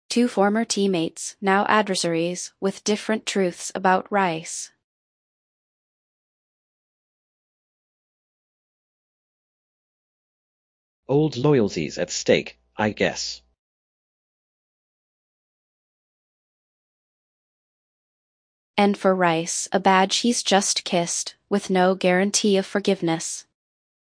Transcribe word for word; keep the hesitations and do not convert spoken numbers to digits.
Two former teammates, now adversaries, with different truths about Rice. Old loyalties at stake, I guess. And for Rice, a badge he's just kissed, with no guarantee of forgiveness.